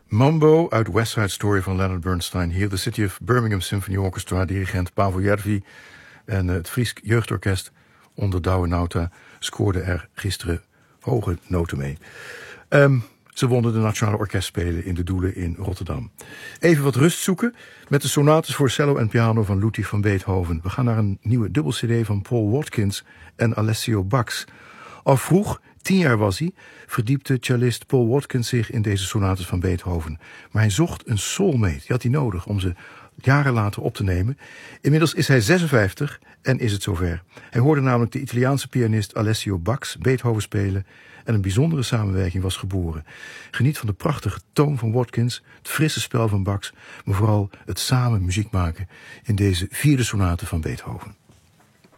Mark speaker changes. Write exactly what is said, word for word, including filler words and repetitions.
Speaker 1: Mambo uit West Side Story van Leonard Bernstein. Hier de City of Birmingham Symphony Orchestra, dirigent Paavo Järvi en het Fries Jeugdorkest onder Douwe Nauta scoorden er gisteren hoge noten mee. Um, ze wonnen de Nationale Orkestspelen in de Doelen in Rotterdam. Even wat rust zoeken met de sonates voor cello en piano van Ludwig van Beethoven. We gaan naar een nieuwe dubbel-cd van Paul Watkins en Alessio Bax. Al vroeg, tien jaar was hij, verdiepte cellist Paul Watkins zich in deze sonates van Beethoven. Maar hij zocht een soulmate, die had hij nodig om ze jaren later op te nemen. Inmiddels is hij zesenvijftig en is het zover. Hij hoorde namelijk de Italiaanse pianist Alessio Bax Beethoven spelen en een bijzondere samenwerking was geboren. Geniet van de prachtige toon van Watkins, het frisse spel van Bax, maar vooral het samen muziek maken in deze vierde sonate van Beethoven.